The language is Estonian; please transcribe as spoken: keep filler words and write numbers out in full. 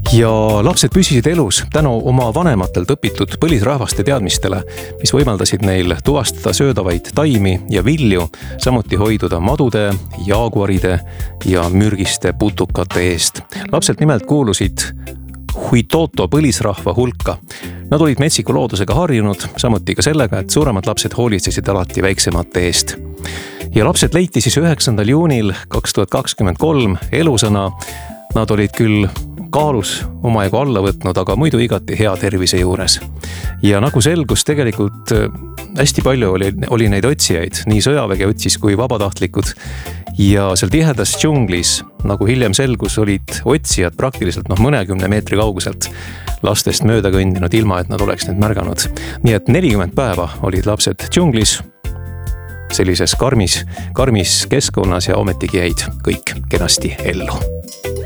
ja lapsed püsisid elus tänu oma vanematelt õpitud põlisrahvaste teadmistele, mis võimaldasid neil tuvastada söödavaid taimi ja vilju, samuti hoiduda madude, jaaguaride ja mürgiste putukate eest. Lapsed nimelt kuulusid Huitoto põlisrahva hulka. Nad olid metsiku loodusega harjunud, samuti ka sellega, et suuremad lapsed hoolitsesid alati väiksemate eest. Ja lapsed leiti siis üheksandal juunil kaks tuhat kakskümmend kolm elusana. Nad olid küll kaalus omajagu alla võtnud, aga muidu igati hea tervise juures. Ja nagu selgus, tegelikult hästi palju oli, oli neid otsijaid, nii sõjavägi otsis kui vabatahtlikud. Ja seal tihedas džunglis, nagu hiljem selgus, olid otsijad praktiliselt noh, mõnekümne meetri kauguselt lastest mööda kõndinud, ilma et nad oleks need märganud. Nii et nelikümmend päeva olid lapsed džunglis, sellises karmis, karmis keskkonnas ja ometigi jäid kõik kenasti ellu.